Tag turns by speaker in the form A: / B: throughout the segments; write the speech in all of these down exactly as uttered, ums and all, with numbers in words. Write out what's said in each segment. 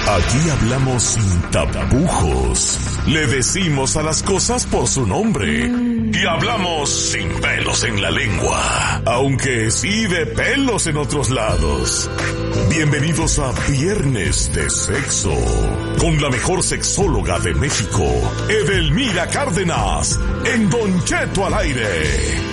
A: Aquí hablamos sin tapujos. Le decimos a las cosas por su nombre. Y hablamos sin pelos en la lengua. Aunque sí de pelos en otros lados. Bienvenidos a Viernes de Sexo. Con la mejor sexóloga de México, Edelmira Cárdenas. En Don Cheto al aire.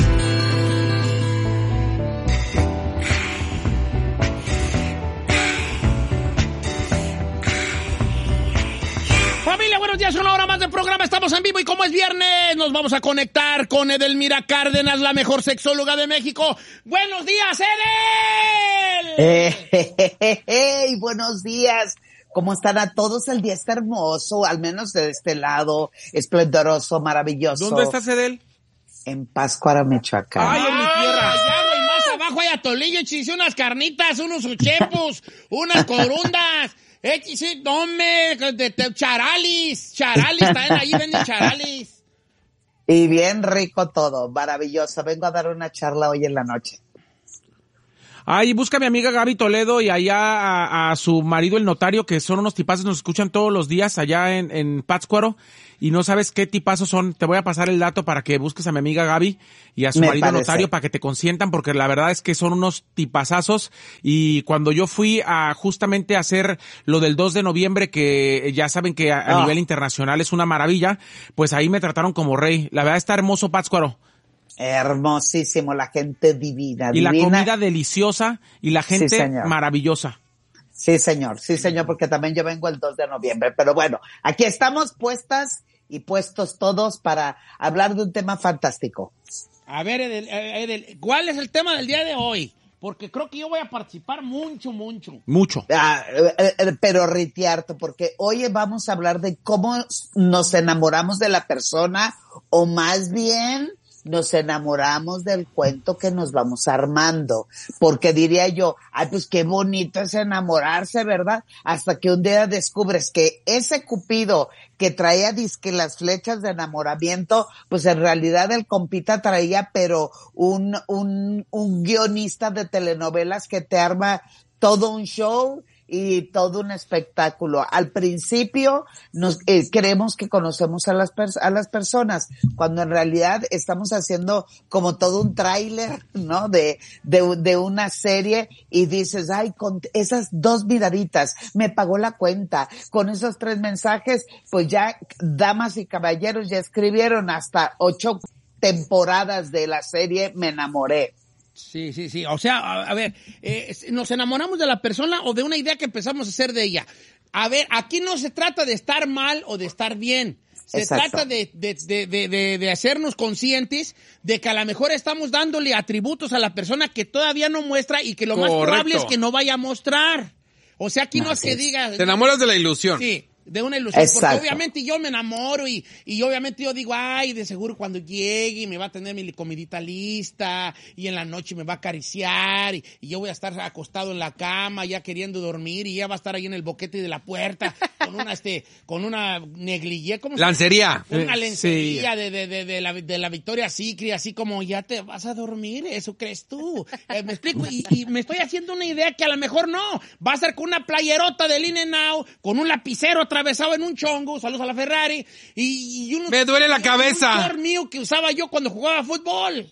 B: Familia, buenos días, una hora más de programa, estamos en vivo y como es viernes, nos vamos a conectar con Edelmira Cárdenas, la mejor sexóloga de México. ¡Buenos días, Edel!
C: Eh, eh, eh, eh, eh, buenos días. ¿Cómo están a todos? El día está hermoso, al menos de este lado, esplendoroso, maravilloso.
D: ¿Dónde estás, Edel?
C: En Pátzcuaro, Michoacán.
B: ¡Ay, en mi tierra! Allá, güey, más abajo hay atolillo, chis, unas carnitas, unos uchepos, unas corundas. Eh, sí, tome, de, de, charalis, charalis, también ahí venden charalis.
C: Y bien rico todo, maravilloso. Vengo a dar una charla hoy en la noche.
D: Ay, busca a mi amiga Gaby Toledo y allá a, a su marido el notario, que son unos tipazos, nos escuchan todos los días allá en, en Pátzcuaro, y no sabes qué tipazos son. Te voy a pasar el dato para que busques a mi amiga Gaby y a su
C: Me
D: marido
C: parece.
D: notario para que te consientan, porque la verdad es que son unos tipazazos. Y cuando yo fui a justamente hacer lo del dos de noviembre, que ya saben que a, a
C: Oh.
D: nivel internacional es una maravilla, pues ahí me trataron como rey. La verdad está hermoso Pátzcuaro.
C: Hermosísimo, la gente divina.
D: Y la
C: divina.
D: comida deliciosa y la gente
C: Sí, señor.
D: maravillosa.
C: Sí, señor, sí, señor, porque también yo vengo el dos de noviembre. Pero bueno, aquí estamos puestas y puestos todos para hablar de un tema fantástico.
B: A ver, Edel, Edel, ¿cuál es el tema del día de hoy? Porque creo que yo voy a participar mucho, mucho.
D: Mucho.
C: Ah, eh, eh, pero ritiarto, porque hoy vamos a hablar de cómo nos enamoramos de la persona, o más bien nos enamoramos del cuento que nos vamos armando. Porque diría yo, ay, pues qué bonito es enamorarse, ¿verdad? Hasta que un día descubres que ese Cupido que traía disque las flechas de enamoramiento, pues en realidad el compita traía, pero un, un, un guionista de telenovelas que te arma todo un show y todo un espectáculo. Al principio nos eh, creemos que conocemos a las pers- a las personas, cuando en realidad estamos haciendo como todo un tráiler, ¿no? De, de, de una serie, y dices, ay, con esas dos miraditas me pagó la cuenta, con esos tres mensajes, pues ya damas y caballeros ya escribieron hasta ocho temporadas de la serie Me Enamoré.
B: Sí, sí, sí. O sea, a, a ver, eh, ¿nos enamoramos de la persona o de una idea que empezamos a hacer de ella? A ver, aquí no se trata de estar mal o de estar bien. Se
C: Exacto.
B: trata de, de, de, de, de, de hacernos conscientes de que a lo mejor estamos dándole atributos a la persona que todavía no muestra y que lo más
D: Correcto.
B: probable es que no vaya a mostrar. O sea, aquí no,
C: No,
B: es que
C: sí.
B: diga...
D: Te enamoras de la ilusión.
B: Sí, de una ilusión.
C: Exacto.
B: Porque obviamente yo me enamoro y, y obviamente yo digo, ay, de seguro cuando llegue me va a tener mi comidita lista y en la noche me va a acariciar y, y yo voy a estar acostado en la cama ya queriendo dormir y ella va a estar ahí en el boquete de la puerta con una, este, con una negligé, ¿cómo se llama?
D: Lancería.
B: Con una lencería
D: Sí.
B: de, de, de, de, la, de la Victoria Secret, así como ya te vas a dormir, eso crees tú. Eh, me explico, y, y me estoy haciendo una idea que a lo mejor no. Va a ser con una playerota del In-N-Out, con un lapicero atravesado en un chongo, saludos a la Ferrari, y, y unos,
D: Me duele la
B: y
D: cabeza.
B: un short mío que usaba yo cuando jugaba fútbol.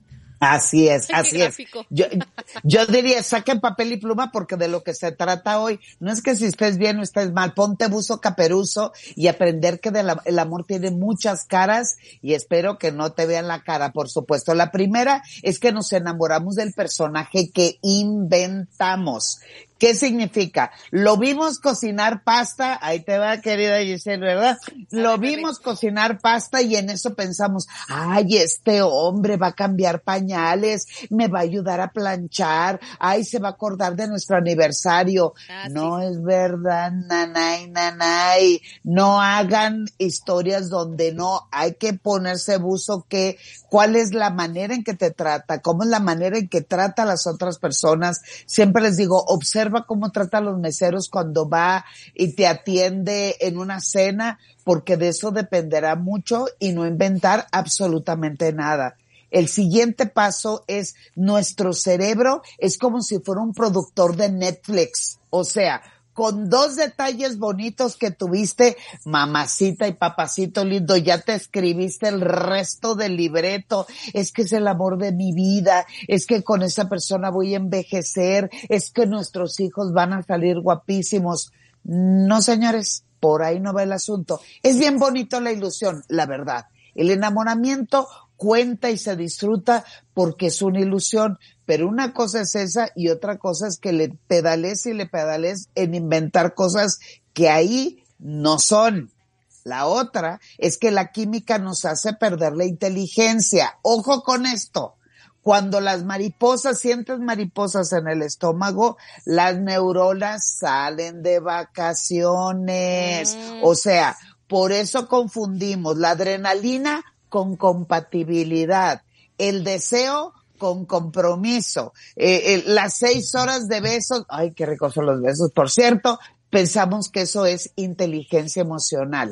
C: Así es,
E: Qué
C: así es.
E: gráfico.
C: Yo, yo diría, saquen papel y pluma, porque de lo que se trata hoy no es que si estés bien o estés mal, ponte buzo caperuzo y aprender que de la- el amor tiene muchas caras, y espero que no te vean la cara, por supuesto. La primera es que nos enamoramos del personaje que inventamos. ¿Qué significa? Lo vimos cocinar pasta, ahí te va, querida Giselle, ¿verdad? Lo vimos cocinar pasta y en eso pensamos, ay, este hombre va a cambiar pañales, me va a ayudar a planchar, ay, se va a acordar de nuestro aniversario.
E: Ah,
C: No es verdad, nanay, nanay. No hagan historias donde no hay que ponerse buzo, que cuál es la manera en que te trata, cómo es la manera en que trata a las otras personas. Siempre les digo, observa cómo trata a los meseros cuando va y te atiende en una cena, porque de eso dependerá mucho, y no inventar absolutamente nada. El siguiente paso es, nuestro cerebro es como si fuera un productor de Netflix. O sea, con dos detalles bonitos que tuviste, mamacita y papacito lindo, ya te escribiste el resto del libreto, es que es el amor de mi vida, es que con esa persona voy a envejecer, es que nuestros hijos van a salir guapísimos. No, señores, por ahí no va el asunto. Es bien bonito la ilusión, la verdad. El enamoramiento cuenta y se disfruta porque es una ilusión, pero una cosa es esa y otra cosa es que le pedales y le pedales en inventar cosas que ahí no son. La otra es que la química nos hace perder la inteligencia. Ojo con esto. Cuando las mariposas, sientes mariposas en el estómago, las neuronas salen de vacaciones. Mm. O sea, por eso confundimos la adrenalina con compatibilidad, el deseo con compromiso, eh, eh, las seis horas de besos, ay, qué ricos son los besos, por cierto, pensamos que eso es inteligencia emocional.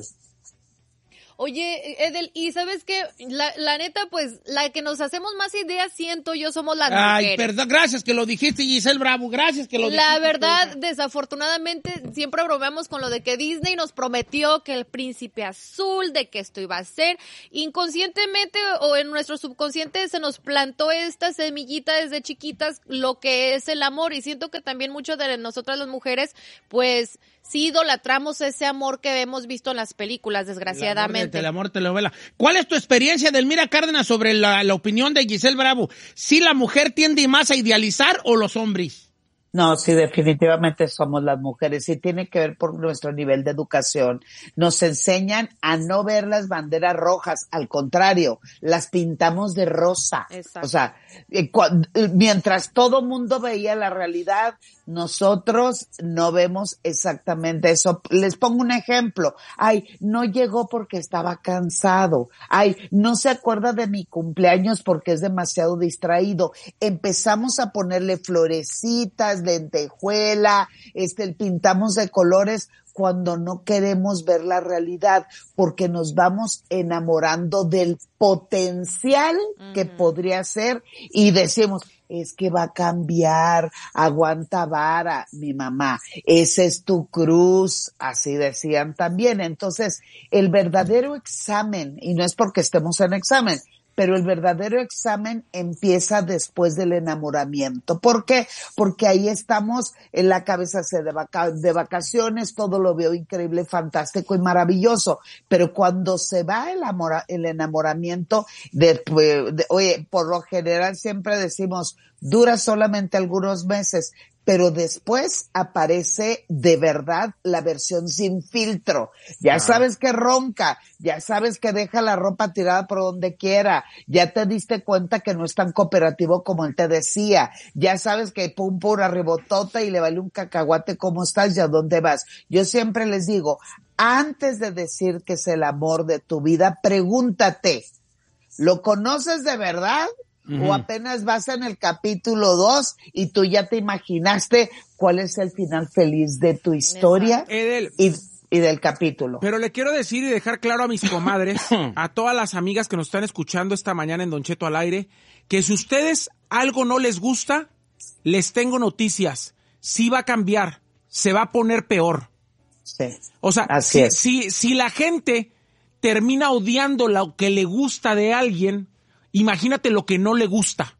E: Oye, Edel, y ¿sabes qué? La, la neta, pues, la que nos hacemos más ideas, siento yo, somos las mujeres.
B: Ay, perdón, gracias que lo dijiste, Giselle Bravo, gracias que lo dijiste.
E: La verdad, desafortunadamente, siempre bromeamos con lo de que Disney nos prometió que el príncipe azul, de que esto iba a ser. Inconscientemente o en nuestro subconsciente se nos plantó esta semillita desde chiquitas, lo que es el amor, y siento que también muchas de nosotras las mujeres, pues, sí idolatramos ese amor que hemos visto en las películas, desgraciadamente.
B: El amor de telenovela. ¿Cuál es tu experiencia, Delmira Cárdenas, sobre la, la opinión de Giselle Bravo? ¿Si la mujer tiende más a idealizar o los hombres?
C: No, sí, definitivamente somos las mujeres. Sí tiene que ver por nuestro nivel de educación. Nos enseñan a no ver las banderas rojas. Al contrario, las pintamos de rosa. Exacto. O sea, eh, cu- mientras todo mundo veía la realidad, nosotros no vemos exactamente eso. Les pongo un ejemplo. Ay, no llegó porque estaba cansado. Ay, no se acuerda de mi cumpleaños porque es demasiado distraído. Empezamos a ponerle florecitas, lentejuela, este, pintamos de colores cuando no queremos ver la realidad, porque nos vamos enamorando del potencial uh-huh. que podría ser y decimos, es que va a cambiar, aguanta vara, mi mamá, ese es tu cruz, así decían también. Entonces, el verdadero examen, y no es porque estemos en examen, pero el verdadero examen empieza después del enamoramiento. ¿Por qué? Porque ahí estamos, en la cabeza se de, vaca- de vacaciones, todo lo veo increíble, fantástico y maravilloso. Pero cuando se va el, amor, el enamoramiento, de, de, oye, por lo general siempre decimos, dura solamente algunos meses, pero después aparece de verdad la versión sin filtro. Ya ah. sabes que ronca, ya sabes que deja la ropa tirada por donde quiera, ya te diste cuenta que no es tan cooperativo como él te decía, ya sabes que pum pum rebotota y le vale un cacahuate cómo estás y a dónde vas. Yo siempre les digo, antes de decir que es el amor de tu vida, pregúntate, ¿lo conoces de verdad? Uh-huh. O apenas vas en el capítulo dos y tú ya te imaginaste cuál es el final feliz de tu historia
D: Edel,
C: y, y del capítulo.
D: Pero le quiero decir y dejar claro a mis comadres, a todas las amigas que nos están escuchando esta mañana en Don Cheto al aire, que si ustedes algo no les gusta, les tengo noticias. Sí va a cambiar, se va a poner peor.
C: Sí.
D: O sea,
C: así
D: si,
C: es.
D: si, si la gente termina odiando lo que le gusta de alguien, imagínate lo que no le gusta.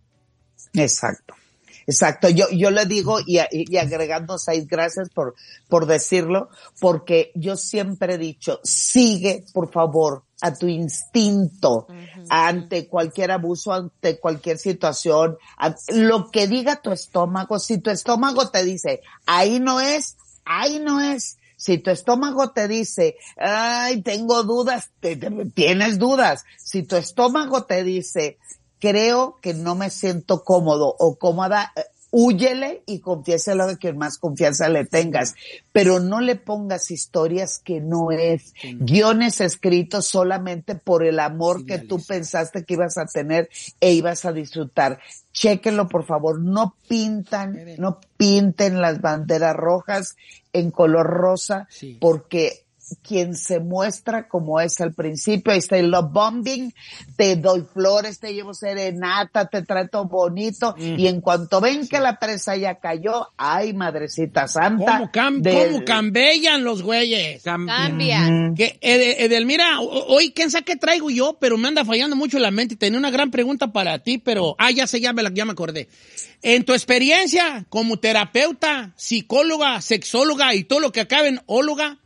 C: Exacto, exacto. Yo, yo le digo, y, y agregando seis, gracias por, por decirlo, porque yo siempre he dicho, sigue, por favor, a tu instinto, uh-huh. ante cualquier abuso, ante cualquier situación, a, lo que diga tu estómago. Si tu estómago te dice, ahí no es, ahí no es. Si tu estómago te dice, ay, tengo dudas, te, te, tienes dudas. Si tu estómago te dice, creo que no me siento cómodo o cómoda, húyele y confiésalo a quien más confianza le tengas. Pero no le pongas historias que no es. Sí. Guiones escritos solamente por el amor sí, que tú pensaste que ibas a tener e ibas a disfrutar. Chéquenlo, por favor. No pintan, no pinten las banderas rojas en color rosa, sí. porque quien se muestra como es al principio. Ahí está el love bombing, te doy flores, te llevo serenata, te trato bonito, mm. y en cuanto ven que la presa ya cayó, ay, madrecita santa.
B: ¿Cómo, cam
C: del...
B: ¿cómo cambian los güeyes?
E: Cambian.
C: Mm.
B: Que, Ed Edelmira, hoy quién sabe qué traigo yo, pero me anda fallando mucho la mente y tenía una gran pregunta para ti, pero, ah, ya sé, ya me, la, ya me acordé. En tu experiencia como terapeuta, psicóloga, sexóloga y todo lo que acabe en óloga,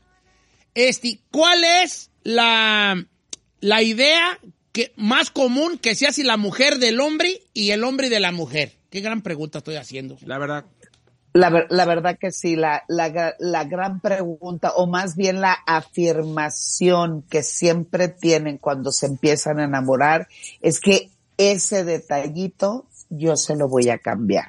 B: Este, ¿cuál es la, la idea que, más común que se hace la mujer del hombre y el hombre de la mujer? Qué gran pregunta estoy haciendo.
D: La verdad.
C: La, la verdad que sí, la, la, la gran pregunta, o más bien la afirmación que siempre tienen cuando se empiezan a enamorar, es que ese detallito yo se lo voy a cambiar.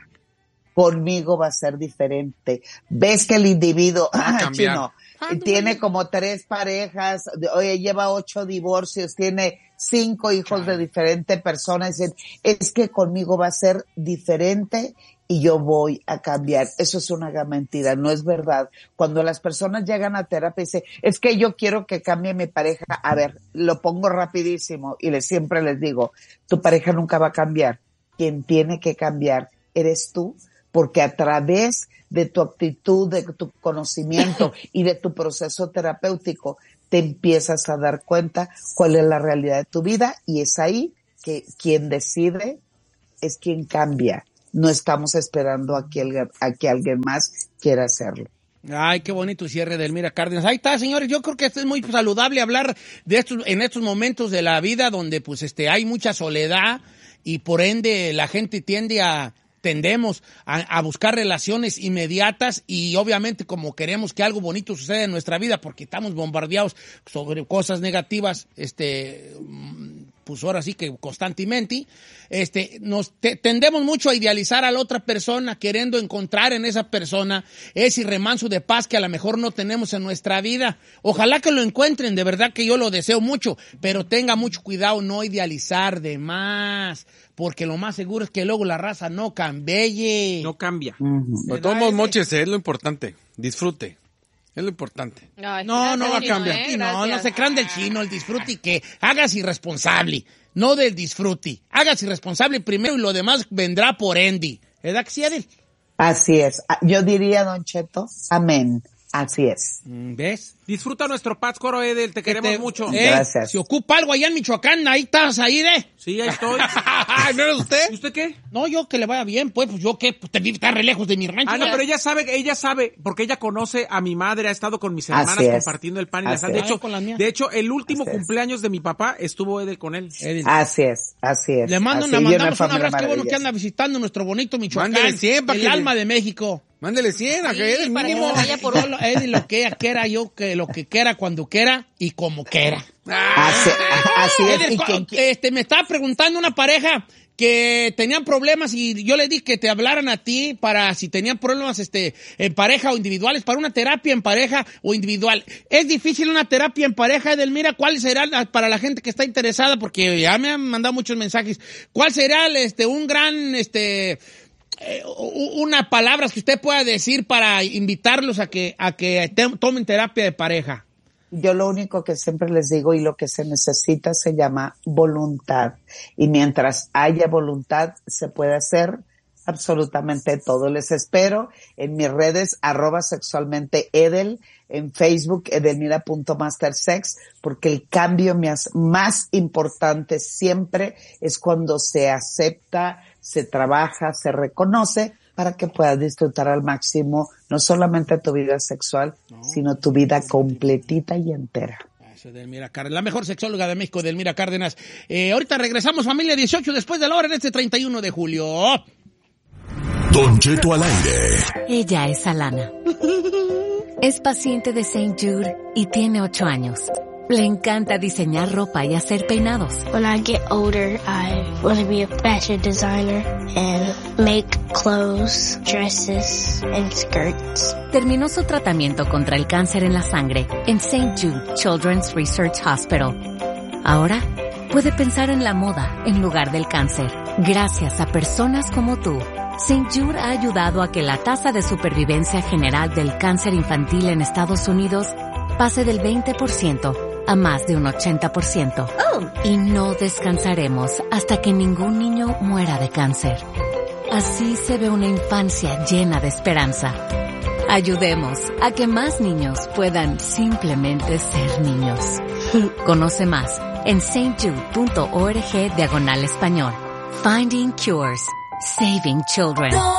C: Conmigo va a ser diferente. Ves que el individuo, ah, chino, tiene como tres parejas, oye, lleva ocho divorcios, tiene cinco hijos de diferentes personas, dicen, es que conmigo va a ser diferente y yo voy a cambiar. Eso es una gran mentira, no es verdad. Cuando las personas llegan a terapia y dicen, es que yo quiero que cambie mi pareja, a ver, lo pongo rapidísimo y les, siempre les digo, tu pareja nunca va a cambiar. Quien tiene que cambiar eres tú, porque a través de tu actitud, de tu conocimiento y de tu proceso terapéutico, te empiezas a dar cuenta cuál es la realidad de tu vida, y es ahí que quien decide es quien cambia. No estamos esperando a que, alguien, a que alguien más quiera hacerlo.
B: Ay, qué bonito cierre de Edelmira Cárdenas. Ahí está, señores. Yo creo que esto es muy saludable hablar de estos, en estos momentos de la vida donde pues este hay mucha soledad y por ende la gente tiende a tendemos a, a buscar relaciones inmediatas y obviamente como queremos que algo bonito suceda en nuestra vida porque estamos bombardeados sobre cosas negativas, este, pues ahora sí que constantemente, este, nos te, tendemos mucho a idealizar a la otra persona, queriendo encontrar en esa persona ese remanso de paz que a lo mejor no tenemos en nuestra vida. Ojalá que lo encuentren, de verdad que yo lo deseo mucho, pero tenga mucho cuidado no idealizar de más, porque lo más seguro es que luego la raza no cambie.
D: No cambia.
F: Uh-huh. De todos modos, mochese, es lo importante. Disfrute. Es lo importante.
B: Ay, no, no va a cambiar. Eh, no, no se crean del chino, el disfrute y que hagas irresponsable. No del disfrute. Hagas irresponsable primero y lo demás vendrá por ende. ¿Verdad que sí, Adel?
C: Así es. Yo diría, Don Cheto, amén. Así es.
B: ¿Ves?
D: Disfruta nuestro Pátzcuaro, Edel, te queremos te, mucho.
B: Eh, Gracias. Si ocupa algo allá en Michoacán, ahí estás, ahí, ¿eh?
D: Sí, ahí estoy.
B: ¿No eres usted?
D: ¿Y usted qué?
B: No, yo que le vaya bien, pues, pues yo qué, pues te está re lejos de mi rancho.
D: Ah, no,
B: ¿verdad?
D: pero ella sabe, ella sabe, porque ella conoce a mi madre, ha estado con mis hermanas compartiendo el pan y la sal. De hecho, de hecho, el último así cumpleaños es. de mi papá estuvo Edel con él.
C: Edel. Así es, así es.
B: Le mando
C: así
B: una, mandamos un abrazo, qué bueno que anda visitando nuestro bonito Michoacán.
F: Mándele cien para
B: el
F: que
B: alma
F: le...
B: de México.
F: Mándele cien, a que Edel
B: mínimo. Vaya por Edel lo que quiera, yo que lo que quiera, cuando quiera y como quiera.
C: Así, así es.
B: Edel,
C: ¿Y quién, quién?
B: Este, me estaba preguntando una pareja que tenían problemas y yo le dije que te hablaran a ti para si tenían problemas este en pareja o individuales, para una terapia en pareja o individual. ¿Es difícil una terapia en pareja, Edelmira? ¿Cuál será para la gente que está interesada? Porque ya me han mandado muchos mensajes. ¿Cuál será este un gran este eh, una palabra que usted pueda decir para invitarlos a que a que te, tomen terapia de pareja?
C: Yo lo único que siempre les digo y lo que se necesita se llama voluntad. Y mientras haya voluntad, se puede hacer absolutamente todo. Les espero en mis redes, arroba sexualmente Edel, en Facebook, edelmira punto mastersex, porque el cambio más, más importante siempre es cuando se acepta, se trabaja, se reconoce, para que puedas disfrutar al máximo no solamente tu vida sexual, no, sino tu vida completita y entera.
B: Eso, Edelmira Cárdenas, la mejor sexóloga de México, Edelmira Cárdenas. Eh, ahorita regresamos, familia, dieciocho después de la hora en este treinta y uno de julio.
A: Don Cheto al aire.
G: Ella es Alana. Es paciente de Saint Jude y tiene ocho años. Le encanta diseñar ropa y hacer peinados.
H: When I get older, I want to be a fashion designer and make clothes, dresses, and skirts.
G: Terminó su tratamiento contra el cáncer en la sangre en Saint Jude Children's Research Hospital. Ahora puede pensar en la moda en lugar del cáncer. Gracias a personas como tú, Saint Jude ha ayudado a que la tasa de supervivencia general del cáncer infantil en Estados Unidos pase del veinte por ciento a más de un ochenta por ciento.
I: Oh.
G: Y no descansaremos hasta que ningún niño muera de cáncer. Así se ve una infancia llena de esperanza. Ayudemos a que más niños puedan simplemente ser niños. Conoce más en stjude.org diagonal español. Finding Cures. Saving Children.